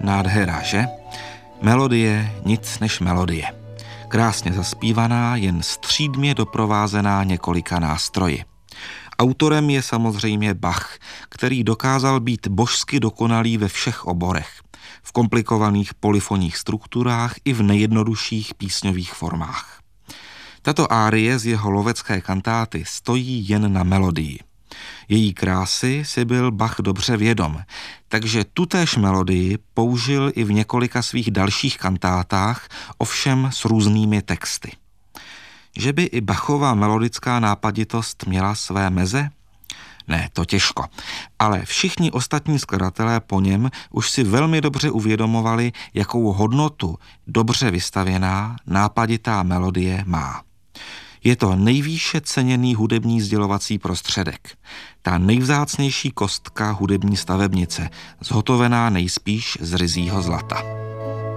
Nádhera, že? Melodie, nic než melodie. Krásně zaspívaná, jen střídmě doprovázená několika nástroji. Autorem je samozřejmě Bach, který dokázal být božsky dokonalý ve všech oborech. V komplikovaných polyfonních strukturách i v nejjednodušších písňových formách. Tato árie z jeho lovecké kantáty stojí jen na melodii. Její krásy si byl Bach dobře vědom, takže tutéž melodii použil i v několika svých dalších kantátách, ovšem s různými texty. Že by i Bachova melodická nápaditost měla své meze? Ne, to těžko. Ale všichni ostatní skladatelé po něm už si velmi dobře uvědomovali, jakou hodnotu dobře vystavěná, nápaditá melodie má. Je to nejvýše ceněný hudební sdělovací prostředek. Ta nejvzácnější kostka hudební stavebnice, zhotovená nejspíš z ryzího zlata.